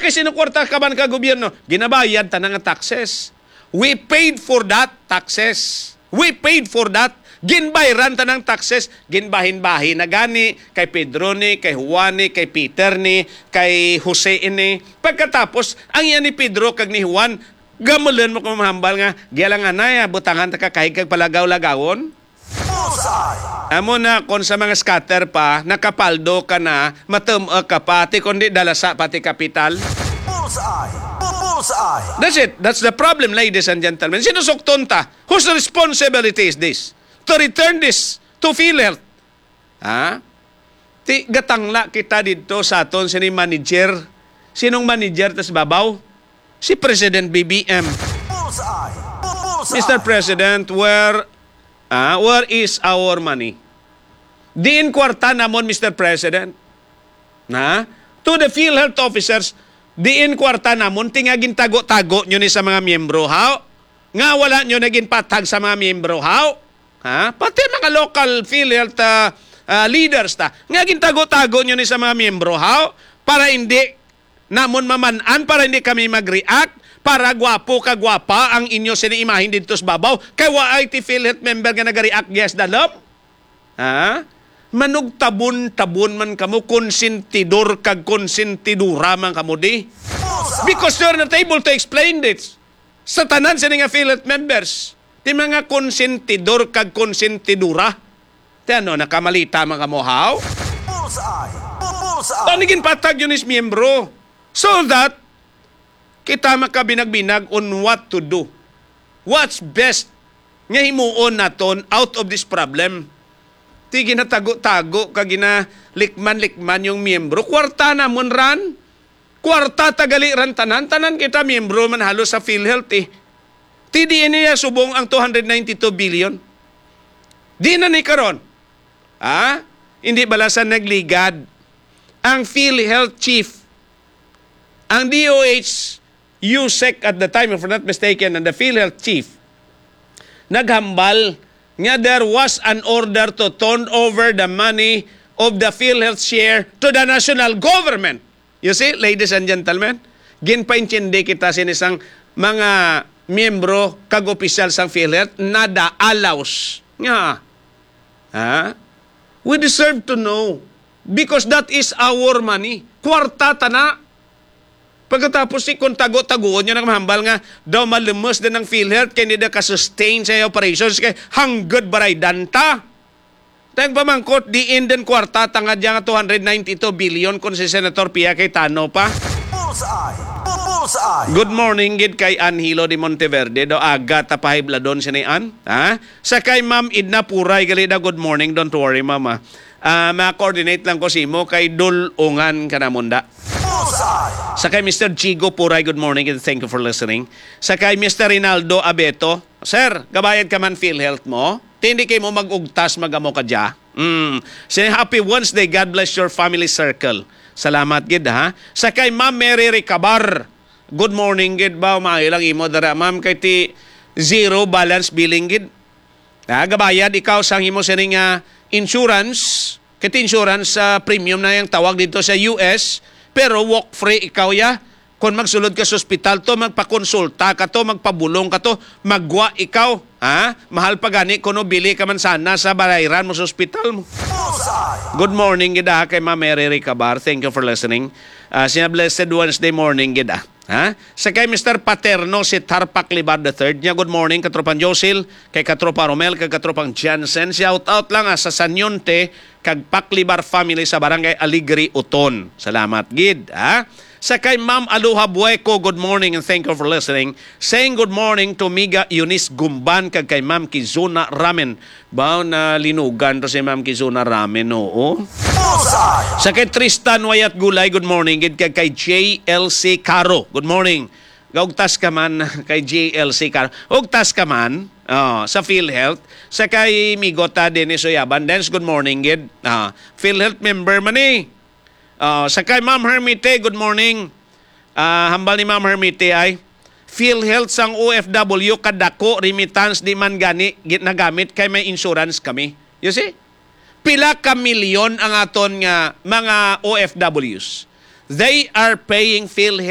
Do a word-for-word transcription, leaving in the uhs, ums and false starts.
kay sinukwarta ka man ka gobyerno, ginabayad tanang nga taxes. We paid for that taxes. We paid for that. Ginbayran tanang taxes, ginbahin-bahin na gani kay Pedro ni, kay Juan ni, kay Peter ni, kay Jose ni. Pagkatapos, ang yan ni Pedro kag ni Juan, gamulan mo kung mahambal nga, giyalang anay, butangan ta kakahig kag palagaw-lagawon. Amo na, kung sa mga scatter pa, nakapaldo ka na, matum-a ka pa, ti kundi dalasa pati kapital. That's it. That's the problem, ladies and gentlemen. Sinusukton ta. Whose responsibility is this? To return this to PhilHealth. Ha? Ti gatangla kita dito sa aton sini manager. Sinong manager tas babaw? Si President B B M. Mister President, where ah, where is our money? Diin kwarta namon, Mister President. Na? To the PhilHealth officers, diin kwarta namon tingagin tago-tago nyo ni sa mga miyembro, how? Nga wala nyo naging patag sa mga miyembro, how? Ha? Pati mga local PhilHealth uh, uh, leaders ta. Nga gintago-tago nyo ni sa mga miyembro, how? Para hindi namon mamanan, para hindi kami mag-react, para gwapo ka gwapa ang inyo siniimahin dito sa babaw. Kaya wa ay ti PhilHealth member nga nag-react yes dalom? Ha? Manugtabon-tabon man kamo, konsentidor kag konsentidura man kamo di. Because you're not able to explain this. Sa tanan sa nga PhilHealth members. Ti mga konsentidor kag konsentidura. Ti ano, nakamalita mga mohaw? Tanigin patag yun is miyembro. So that, kita makabinag-binag on what to do. What's best nga himuon naton out of this problem. Ti ginatago-tago kag ginalikman-likman yung miyembro. Kwarta namon ran. Kwarta tagali ran tanan. Tanan kita miyembro man halos sa PhilHealth eh. T D N niya subong ang two hundred ninety-two billion. Di na ni karon. Ah? Hindi balasan nagligad. Ang PhilHealth chief, ang D O H, U S E C at the time, if I'm not mistaken, and the PhilHealth chief, naghambal nga there was an order to turn over the money of the PhilHealth share to the national government. You see, ladies and gentlemen, ginpaintindi kita sinisang mga miyembro kag opisyal sang PhilHealth nada allows nga. Ha? We deserve to know because that is our money. Kwarta tana. Pagkatapos si kung tago-tagoon nyo ng mahambal nga daw malumus din ng PhilHealth kaya hindi na kasustain sa operations kaya hanggod baray danta. Tayong pamangkot di in din kwarta tangad yang two hundred ninety-two billion kung si Senator Pia Cayetano pa. Good morning gid kay Anhilo de Monteverde do aga tapahibla don sinian, ha? Sa kay Ma'am Idna Puray gali da good morning, don't worry mama. Uh, ma-coordinate lang ko simo kay dulungan kanamunda. Sa kay Mister Chigo Puray, good morning and thank you for listening. Sa kay Mister Rinaldo Abeto, sir, gabayad ka man PhilHealth mo? Hindi kay mo mag-ugtas magamo ka dya. Mm. Say happy Wednesday, God bless your family circle. Salamat gid ha. Sa kay Ma'am Mary Ricabar, good morning gid ba mailang imo dara ma'am kay ti zero balance billing gid. Ha, gabayad ikaw sang imo sining uh, insurance, kay insurance sa uh, premium na yang tawag dito sa U S, pero walk free ikaw ya. Kung magsulod ka sa ospital to, magpakonsulta ka to, magpabulong ka to, magwa ikaw. Ha? Mahal pa gani kuno bili ka man sana sa balayran mo sa ospital mo. Good morning gida kay Ma'am Mary Ricabar. Thank you for listening. Uh, sina blessed Wednesday morning gida. Ha? Sa kay Mister Paterno si Tarpak Libar the third niya. Good morning katropang Josil, kay katropa Romel, kay katropang Jansen. Shout out lang ha, sa Sanyonte kag Paklibar family sa Barangay Aligri Uton. Salamat gid. Ha? Sa kay Ma'am Aluha Bueco, good morning and thank you for listening. Saying good morning to Miga Eunice Gumban kag kay Ma'am Kizuna Ramen. Bao na linugan to si Ma'am Kizuna Ramen, oo. Sa kay Tristan Wayat Gulay, good morning. Gid kag kay J L C Caro, good morning. Gaugtas ka man kay J L C Caro. Ugtas ka man oh, sa PhilHealth. Sa kay Migota Dennis Oyaban, Dance, good morning gid. Uh, PhilHealth member man eh. Uh, sa kay Ma'am Hermite, good morning. Uh, hambal ni Ma'am Hermite ay PhilHealth sang O F W kadako remittance di man gani nagamit kay may insurance kami. You see? Pila ka milyon ang aton nga mga O F Ws. They are paying PhilHealth